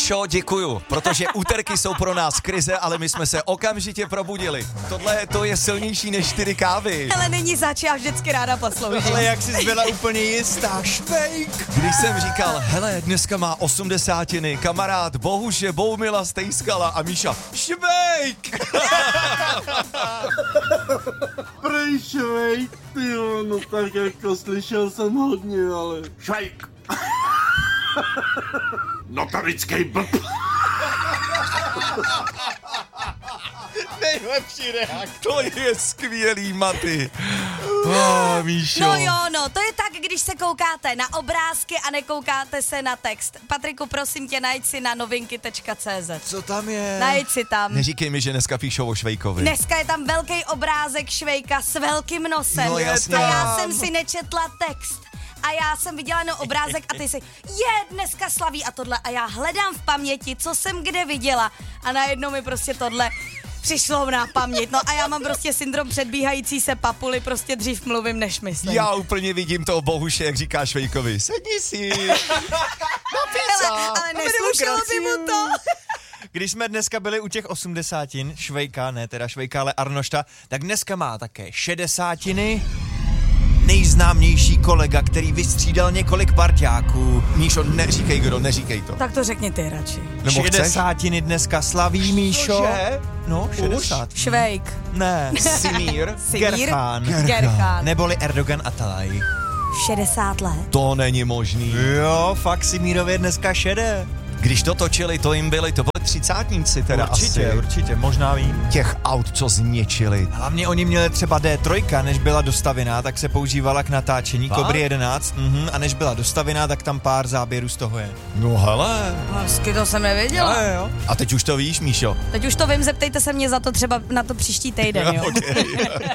Míšo, děkuju, protože úterky jsou pro nás krize, ale my jsme se okamžitě probudili. Tohle to je silnější než 4 kávy. Ale není zač, já vždycky ráda posloužím. Ale jak jsi byla úplně jistá, Švejk. Když jsem říkal, hele, dneska má 80, kamarád Bohuše Boumila stejskala a Míša, Švejk! Prej Švejk, tyjo, no tak jako slyšel jsem hodně, ale... Švejk! Notorický blb! Nejlepší reakce. To je skvělý, Maty. Míšo. No jo, no, to je tak, když se koukáte na obrázky a nekoukáte se na text. Patriku, prosím tě, najď si na novinky.cz. Co tam je? Najď si tam. Neříkej mi, že dneska píšou o Švejkovi. Dneska je tam velký obrázek Švejka s velkým nosem. No jasně. A já jsem si nečetla text. A já jsem viděla jenom obrázek a ty si, dneska slaví a tohle. A já hledám v paměti, co jsem kde viděla. A najednou mi prostě tohle přišlo na paměť. No a já mám prostě syndrom předbíhající se papuly, prostě dřív mluvím, než myslím. Já úplně vidím toho Bohuše, jak říká Švejkovi. Sedni si. Ale neslušelo by mu to. Když jsme dneska byli u těch 80, Švejka, ne teda Švejka, ale Arnošta, tak dneska má také 60. Nejznámější kolega, který vystřídal několik parťáků. Míšo, neříkej kdo, neříkej to. Tak to řekni ty radši. Nebo 60 dneska slaví, Míšo. Cože? No, 60. Švejk. Ne. Simír. Gerchán. Gerchán. Neboli Erdogan Atalay. 60 let. To není možný. Jo, fakt Simírově dneska šedé. Když to točili, to byli 30átníci teda Určitě, asi. určitě, možná vím. Těch aut, co zničili. Hlavně oni měli třeba D3, než byla dostavěná, tak se používala k natáčení, Cobry 11, a než byla dostavěná, tak tam pár záběrů z toho je. No hele. Hezky, to jsem nevěděla. Jo. A teď už to víš, Míšo. Teď už to vím, zeptejte se mě za to třeba na to příští týden, jo. Okay.